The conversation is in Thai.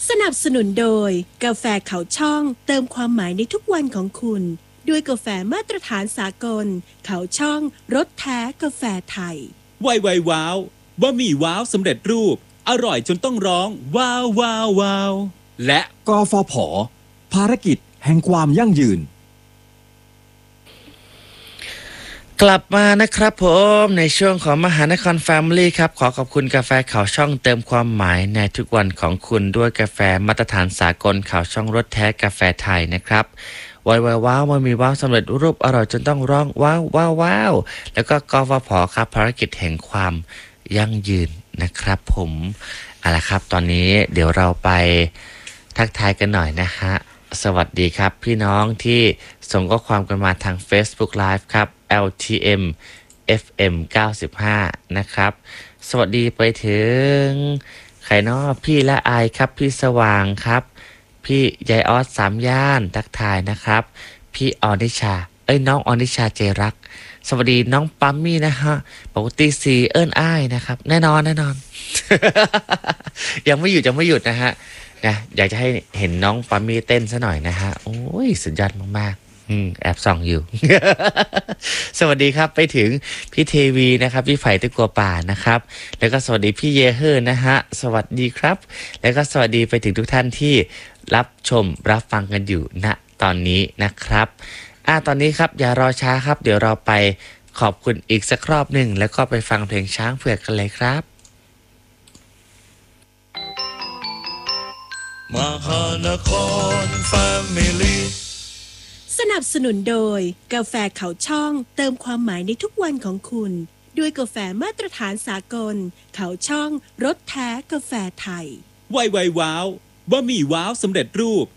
สนับสนุนโดยกาแฟเขาช่องเติมความหมายในทุกวันของคุณด้วยกาแฟมาตรฐานสากลเขาช่องรสแท้กาแฟไทยไวไวว้าวบะหมี่ว้าวสำเร็จรูปอร่อยจนต้องร้องว้าวว้าวว้าวและกฟผ.ภารกิจแห่งความยั่งยืนกลับมานะครับผมในช่วงของมหานคร Family ครับขอขอบคุณกาแฟเขาช่องเติมความหมายในทุกวันของคุณด้วยกาแฟมาตรฐานสากลเขาช่องรสแท้กาแฟไทยนะครับว้าวว้าวมันมีว้าวสำเร็จรูปอร่อยจนต้องร้องว้าวว้าวว้าวแล้วก็กฟผ.ครับภารกิจแห่งความยั่งยืนนะครับผมเอาละครับตอนนี้เดี๋ยวเราไปทักทายกันหน่อยนะฮะสวัสดีครับพี่น้องที่ส่งข้อความกันมาทาง Facebook Live ครับ LTM FM 95นะครับสวัสดีไปถึงใครเนาะพี่ละอายครับพี่สว่างครับพี่ยายออสสามย่านทักทายนะครับพี่ออนิชาน้องออนิชาเจรักสวัสดีน้องปั๊มมี่นะฮะปกติซีอ้ายนะครับแน่นอน ยังไม่หยุดนะฮะนะอยากจะให้เห็นน้องปั๊มมี่เต้นซะหน่อยนะฮะโอ้ยสุดยอดมากๆแอบส่องอยู่ สวัสดีครับไปถึงพี่เทวีนะครับพี่ไผ่ตะกัวป่านะครับแล้วก็สวัสดีพี่เยเฮอร์นะฮะสวัสดีครับแล้วก็สวัสดีไปถึงทุกท่านที่รับชมรับฟังกันอยู่ณตอนนี้นะครับตอนนี้ครับอย่ารอช้าครับเดี๋ยวเราไปขอบคุณอีกสักรอบหนึ่งแล้วก็ไปฟังเพลงช้างเผือกกันเลยครับมหานคร Family สนับสนุนโดยกาแฟเขาช่องเติมความหมายในทุกวันของคุณด้วยกาแฟมาตรฐานสากลเขาช่องรสแท้กาแฟไทยไวไวว้าวบะหมี่ว้าวสำเร็จรูป